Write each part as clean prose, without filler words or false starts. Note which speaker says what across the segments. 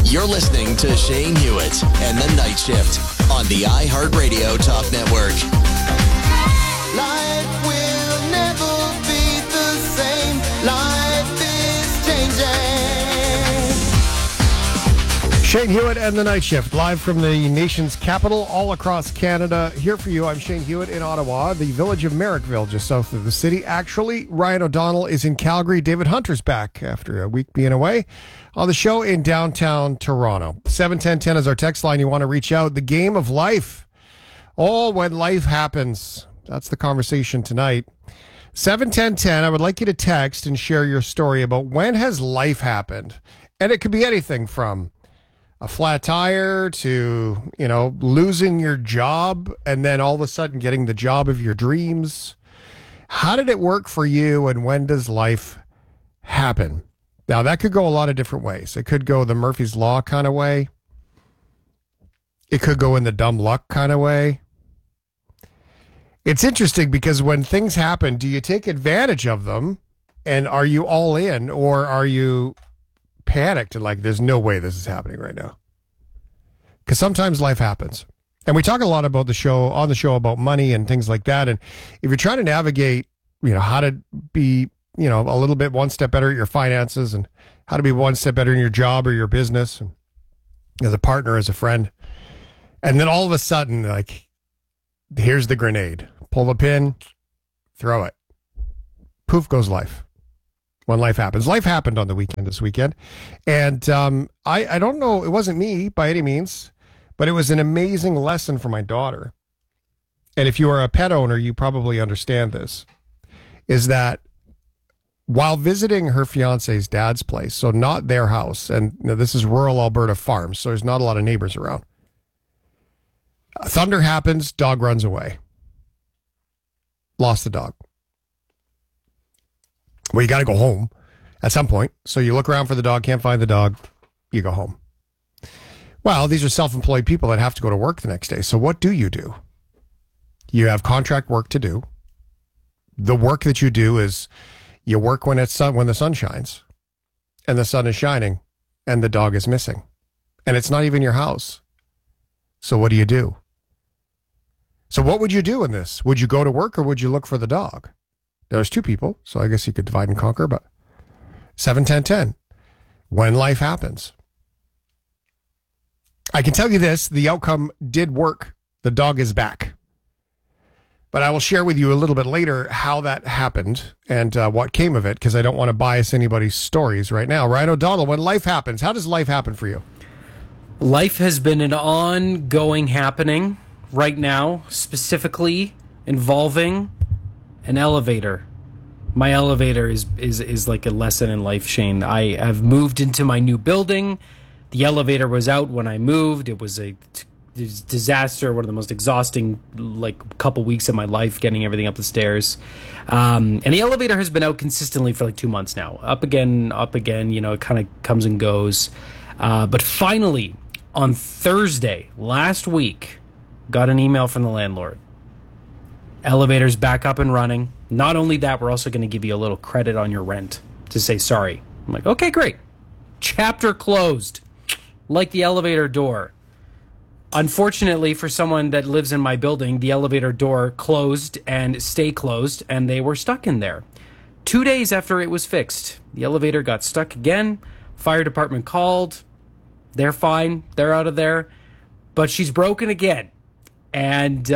Speaker 1: You're listening to Shane Hewitt and the Night Shift on the iHeartRadio Talk Network.
Speaker 2: Life will never be the same. Life is changing.
Speaker 3: Shane Hewitt and the Night Shift, live from the nation's capital, all across Canada. Here for you, I'm Shane Hewitt in Ottawa, the village of Merrickville, just south of the city. Actually, Ryan O'Donnell is in Calgary. David Hunter's back after a week being away on the show in downtown Toronto. 71010 is our text line. You want to reach out. The game of life. Oh, when life happens. That's the conversation tonight. 71010, I would like you to text and share your story about when has life happened. And it could be anything from a flat tire to, losing your job and then all of a sudden getting the job of your dreams. How did it work for you, and when does life happen? Now, that could go a lot of different ways. It could go the Murphy's Law kind of way. It could go in the dumb luck kind of way. It's interesting because when things happen, do you take advantage of them, and are you all in, or are you panicked and like, there's no way this is happening right now? Because sometimes life happens. And we talk a lot about on the show about money and things like that. And if you're trying to navigate, how to be, a little bit one step better at your finances, and how to be one step better in your job or your business, and as a partner, as a friend. And then all of a sudden, like, here's the grenade. Pull the pin, throw it. Poof goes life. When life happens. Life happened on the weekend this weekend. And I don't know, it wasn't me by any means, but it was an amazing lesson for my daughter. And if you are a pet owner, you probably understand this, is that while visiting her fiance's dad's place, so not their house, and this is rural Alberta farms, so there's not a lot of neighbors around. Thunder happens, dog runs away. Lost the dog. Well, you got to go home at some point. So you look around for the dog, can't find the dog, you go home. Well, these are self-employed people that have to go to work the next day. So what do? You have contract work to do. The work that you do is you work when the sun shines, and the sun is shining, and the dog is missing. And it's not even your house. So what do? So what would you do in this? Would you go to work, or would you look for the dog? There's two people, so I guess you could divide and conquer, but 7-10-10, when life happens. I can tell you this, the outcome did work. The dog is back. But I will share with you a little bit later how that happened and what came of it, because I don't want to bias anybody's stories right now. Ryan O'Donnell, when life happens, how does life happen for you?
Speaker 4: Life has been an ongoing happening right now, specifically involving an elevator. My elevator is like a lesson in life, Shane. I have moved into my new building. The elevator was out when I moved. It was a disaster, one of the most exhausting couple weeks of my life, getting everything up the stairs. And the elevator has been out consistently for 2 months now. Up again, it kind of comes and goes. But finally, on Thursday last week, got an email from the landlord. Elevator's back up and running. Not only that, we're also going to give you a little credit on your rent to say sorry. I'm like, okay, great. Chapter closed, like the elevator door. Unfortunately, for someone that lives in my building, the elevator door closed and stayed closed, and they were stuck in there. 2 days after it was fixed, the elevator got stuck again. Fire department called. They're fine. They're out of there. But she's broken again. And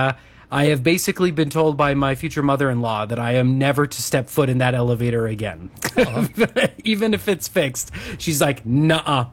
Speaker 4: I have basically been told by my future mother-in-law that I am never to step foot in that elevator again. Even if it's fixed. She's like, nuh-uh.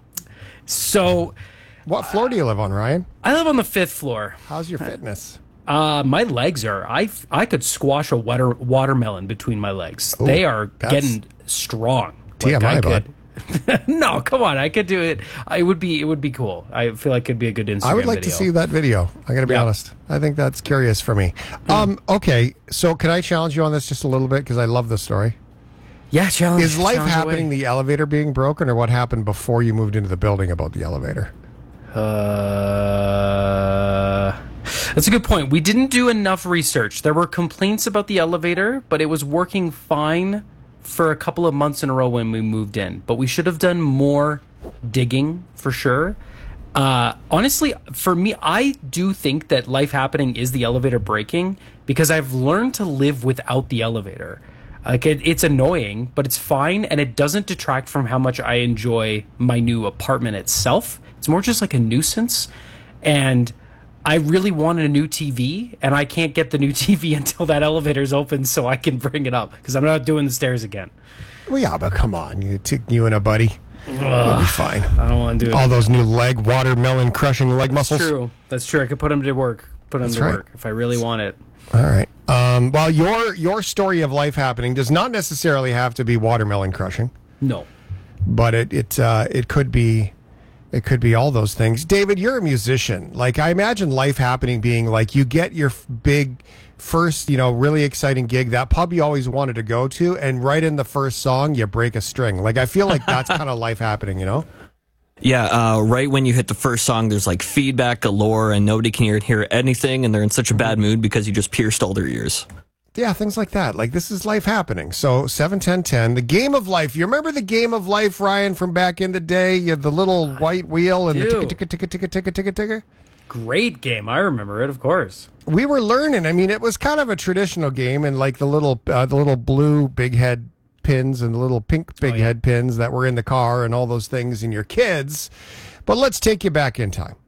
Speaker 4: So...
Speaker 3: What floor do you live on, Ryan?
Speaker 4: I live on the 5th floor.
Speaker 3: How's your fitness?
Speaker 4: My legs are... I could squash a watermelon between my legs.
Speaker 3: Ooh,
Speaker 4: they are getting strong.
Speaker 3: TMI, bud.
Speaker 4: No, come on. I could do it. It would be cool. I feel like it could be a good Instagram video.
Speaker 3: I would like to see that video. I got to be honest. I think that's curious for me. Okay, so can I challenge you on this just a little bit? Because I love this story.
Speaker 4: Yeah, challenge.
Speaker 3: Is life
Speaker 4: challenge
Speaker 3: happening,
Speaker 4: away.
Speaker 3: the elevator being broken, or what happened before you moved into the building about the elevator?
Speaker 4: That's a good point. We didn't do enough research. There were complaints about the elevator, but it was working fine for a couple of months in a row when we moved in. But we should have done more digging for sure. Honestly, for me, I do think that life happening is the elevator breaking because I've learned to live without the elevator. Like it's annoying, but it's fine, and it doesn't detract from how much I enjoy my new apartment itself. It's more just like a nuisance, and I really wanted a new TV, and I can't get the new TV until that elevator's open so I can bring it up because I'm not doing the stairs again.
Speaker 3: Well, yeah, but come on, you and a buddy. You'll be fine.
Speaker 4: I don't want to do it.
Speaker 3: All those new watermelon crushing leg muscles.
Speaker 4: That's true. I could put them to work. Work if I really want it.
Speaker 3: All right. Well, your story of life happening does not necessarily have to be watermelon crushing.
Speaker 4: No,
Speaker 3: but it could be. It could be all those things. David, you're a musician. Like, I imagine life happening being like you get your big first, really exciting gig, that pub you always wanted to go to, and right in the first song, you break a string. Like, I feel like that's kind of life happening,
Speaker 5: Yeah, right when you hit the first song, there's like feedback galore, and nobody can hear anything, and they're in such a bad mood because you just pierced all their ears.
Speaker 3: Yeah, things like that. Like, this is life happening. So 7-10-10, the game of life. You remember the game of life, Ryan, from back in the day? You had the little white wheel and the ticker.
Speaker 4: Great game. I remember it, of course.
Speaker 3: We were learning. I mean, it was kind of a traditional game, and like the little blue big head pins and the little pink big head pins that were in the car and all those things and your kids. But let's take you back in time.